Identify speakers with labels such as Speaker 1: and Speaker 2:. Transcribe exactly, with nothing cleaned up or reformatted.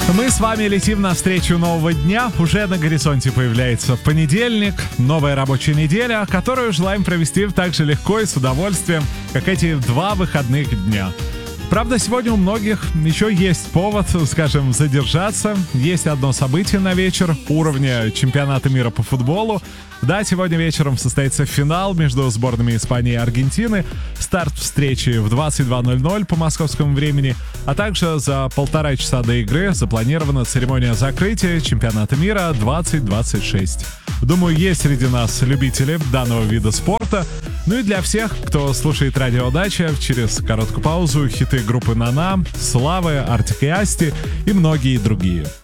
Speaker 1: Мы с вами летим навстречу нового дня. Уже на горизонте появляется понедельник, новая рабочая неделя, которую желаем провести так же легко и с удовольствием, как эти два выходных дня. Правда, сегодня у многих еще есть повод, скажем, задержаться. Есть одно событие на вечер уровня чемпионата мира по футболу. Да, сегодня вечером состоится финал между сборными Испании и Аргентины. Старт встречи в двадцать два ноль ноль по московскому времени. А также за полтора часа до игры запланирована церемония закрытия чемпионата мира двадцать двадцать шесть. Думаю, есть среди нас любители данного вида спорта. Ну и для всех, кто слушает Радио Дача, через короткую паузу хиты группы Нана, Славы, Артик и Асти и многие другие.